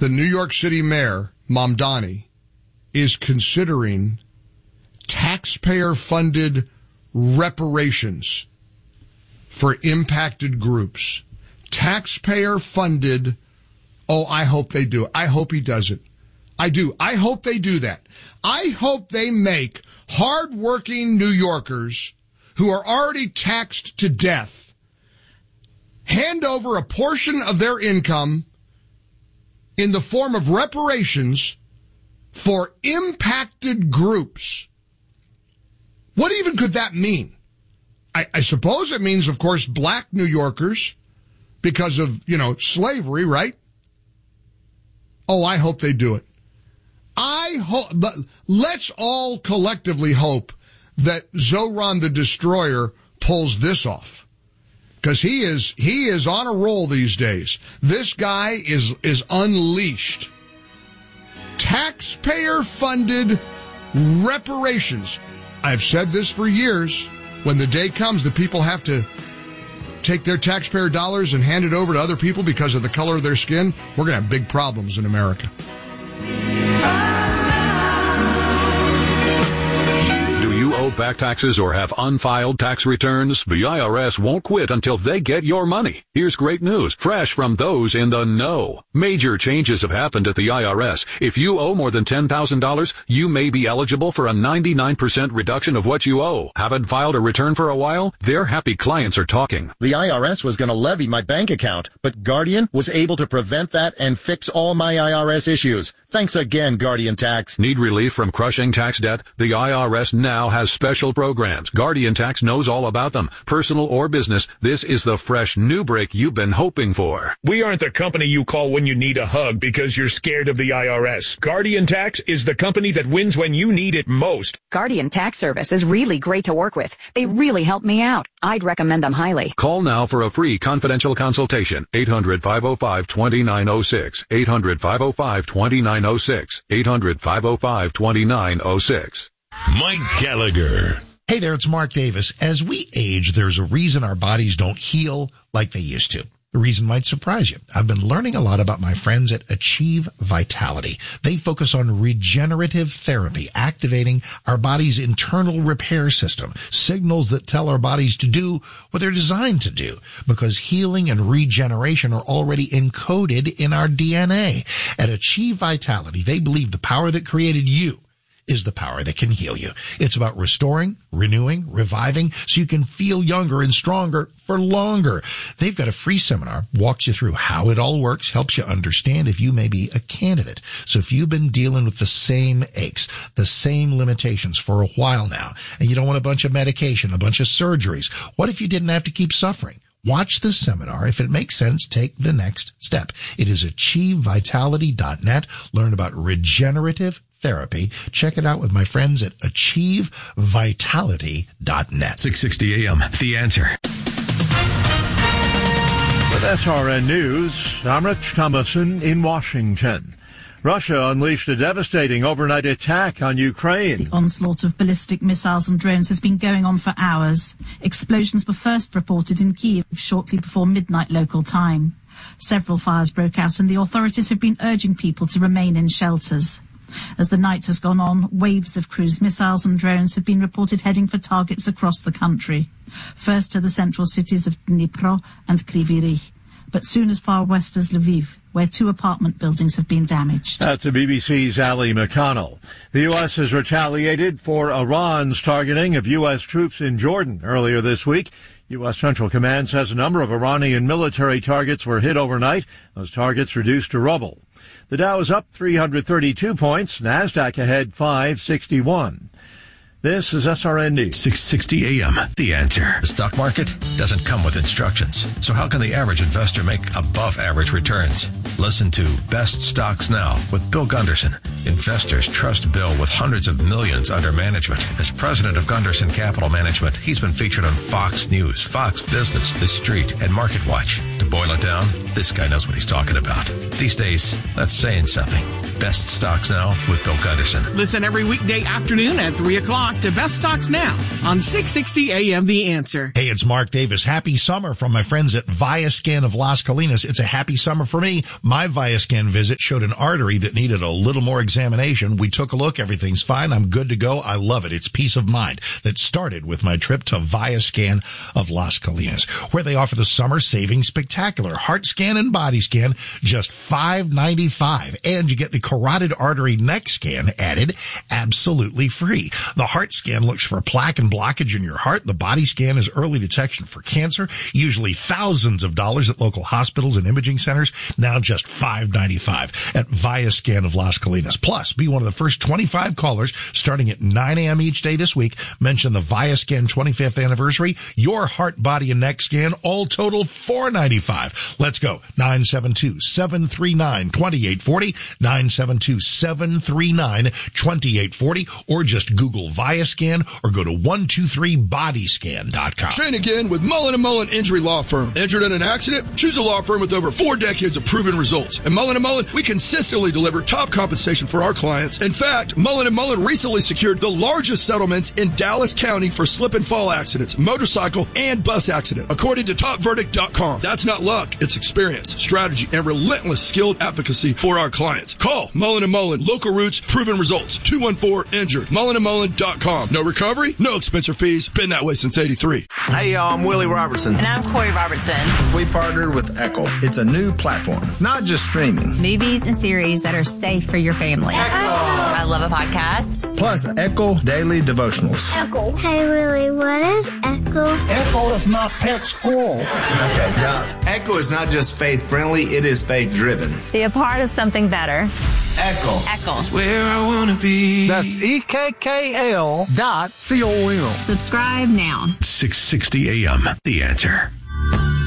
the New York City mayor, Mamdani, is considering taxpayer-funded reparations for impacted groups. Taxpayer-funded, I hope they do it. I hope he does it. I do. I hope they do that. I hope they make hardworking New Yorkers who are already taxed to death hand over a portion of their income in the form of reparations for impacted groups. What even could that mean? I suppose it means, of course, black New Yorkers because of, slavery, right? I hope they do it. Let's all collectively hope that Zoran the Destroyer pulls this off. Because he is on a roll these days. This guy is unleashed. Taxpayer-funded reparations. I've said this for years. When the day comes that people have to take their taxpayer dollars and hand it over to other people because of the color of their skin, we're going to have big problems in America. Owe back taxes or have unfiled tax returns? The IRS won't quit until they get your money. Here's great news, fresh from those in the know. Major changes have happened at the IRS. If you owe more than $10,000, you may be eligible for a 99% reduction of what you owe. Haven't filed a return for a while? Their happy clients are talking. The IRS was going to levy my bank account, but Guardian was able to prevent that and fix all my IRS issues. Thanks again, Guardian Tax. Need relief from crushing tax debt? The IRS now has special programs. Guardian Tax knows all about them. Personal or business, this is the fresh new break you've been hoping for. We aren't the company you call when you need a hug because you're scared of the IRS. Guardian Tax is the company that wins when you need it most. Guardian Tax Service is really great to work with. They really help me out. I'd recommend them highly. Call now for a free confidential consultation. 800-505-2906. 800-505-2906. 800-505-2906. Mike Gallagher. Hey there, it's Mark Davis. As we age, there's a reason our bodies don't heal like they used to. The reason might surprise you. I've been learning a lot about my friends at Achieve Vitality. They focus on regenerative therapy, activating our body's internal repair system, signals that tell our bodies to do what they're designed to do, because healing and regeneration are already encoded in our DNA. At Achieve Vitality, they believe the power that created you is the power that can heal you. It's about restoring, renewing, reviving, so you can feel younger and stronger for longer. They've got a free seminar, walks you through how it all works, helps you understand if you may be a candidate. So if you've been dealing with the same aches, the same limitations for a while now, and you don't want a bunch of medication, a bunch of surgeries, what if you didn't have to keep suffering? Watch the seminar. If it makes sense, take the next step. It is achievevitality.net. Learn about regenerative therapy. Check it out with my friends at achievevitality.net. 660 AM, The Answer. With SRN News, I'm Rich Thomason in Washington. Russia unleashed a devastating overnight attack on Ukraine. The onslaught of ballistic missiles and drones has been going on for hours. Explosions were first reported in Kyiv shortly before midnight local time. Several fires broke out and the authorities have been urging people to remain in shelters. As the night has gone on, waves of cruise missiles and drones have been reported heading for targets across the country. First to the central cities of Dnipro and Kryvyi Rih, but soon as far west as Lviv, where 2 apartment buildings have been damaged. That's the BBC's Ali McConnell. The U.S. has retaliated for Iran's targeting of U.S. troops in Jordan earlier this week. U.S. Central Command says a number of Iranian military targets were hit overnight. Those targets reduced to rubble. The Dow is up 332 points. NASDAQ ahead 561. This is SRN News. 660 AM, The Answer. The stock market doesn't come with instructions. So how can the average investor make above average returns? Listen to Best Stocks Now with Bill Gunderson. Investors trust Bill with hundreds of millions under management. As president of Gunderson Capital Management, he's been featured on Fox News, Fox Business, The Street, and Market Watch. To boil it down, this guy knows what he's talking about. These days, that's saying something. Best Stocks Now with Bill Gunderson. Listen every weekday afternoon at 3 o'clock to Best Stocks Now on 660 AM The Answer. Hey, it's Mark Davis. Happy summer from my friends at ViaScan of Las Colinas. It's a happy summer for me. My ViaScan visit showed an artery that needed a little more examination. We took a look. Everything's fine. I'm good to go. I love it. It's peace of mind that started with my trip to ViaScan of Las Colinas, where they offer the summer savings spectacular. Heart scan and body scan, just $5.95. And you get the carotid artery neck scan added absolutely free. The heart scan looks for plaque and blockage in your heart. The body scan is early detection for cancer, usually thousands of dollars at local hospitals and imaging centers. Now just $5.95 at ViaScan of Las Colinas. Plus, be one of the first 25 callers starting at 9 a.m. each day this week. Mention the ViaScan 25th anniversary. Your heart, body, and neck scan, all total $4.95. Let's go. 972-739-2840, 972-739-2840, or just Google ViaScan or go to 123bodyscan.com. Train again with Mullen & Mullen Injury Law Firm. Injured in an accident? Choose a law firm with over 4 decades of proven results. At Mullen & Mullen, we consistently deliver top compensation for our clients. In fact, Mullen & Mullen recently secured the largest settlements in Dallas County for slip and fall accidents, motorcycle, and bus accidents, according to TopVerdict.com. That's not luck. It's experience, strategy, and relentless skilled advocacy for our clients. Call Mullen & Mullen. Local roots, proven results. 214-INJURED. MullenandMullen.com. No recovery, no expense or fees. Been that way since 83. Hey, y'all. I'm Willie Robertson. And I'm Corey Robertson. We partnered with Echo. It's a new platform, not just streaming. Movies and series that are safe for your family. Echo. I love a podcast. Plus, Echo Daily Devotionals. Echo. Hey, Willie, what is Echo? Echo is not pet school. Okay, now, Echo is not just faith-friendly, it is faith-driven. Be a part of something better. Echo. Echo. That's where I want to be. That's EKKL.com. Subscribe now. 660 AM. The Answer.